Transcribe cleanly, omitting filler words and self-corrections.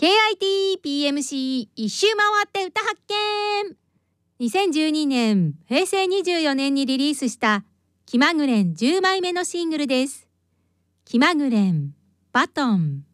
KITPMC 一周回って歌発見。2012年平成24年にリリースした気まぐれん10枚目のシングルです。気まぐれんバトン。